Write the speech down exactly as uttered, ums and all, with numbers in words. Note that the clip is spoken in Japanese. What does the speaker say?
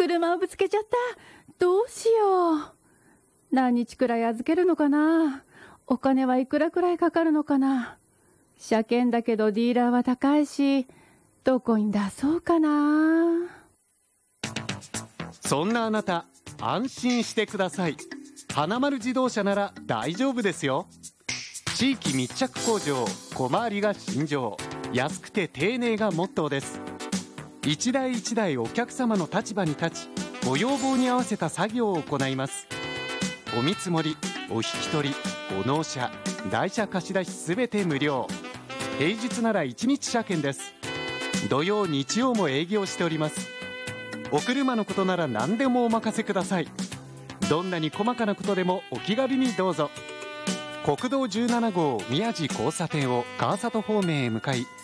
車をぶつけちゃった。どうしよう。何日くらい預けるのかな。お金はいくらくらいかかるのかな。車検だけどディーラーは高いし、どこに出そうかな。 そんなあなた、安心してください。花丸自動車なら大丈夫ですよ。地域密着工場小回りが信条、安くて丁寧がモットーです。一台一台お客様の立場に立ち、ご要望に合わせた作業を行います。お見積もり、お引き取り、ご納車、代車貸し出しすべて無料。平日ならいちにち車検です。土曜日曜も営業しております。お車のことなら何でもお任せください。どんなに細かなことでもお気軽にどうぞ。国道じゅうなな号宮地交差点を川里方面へ向かい、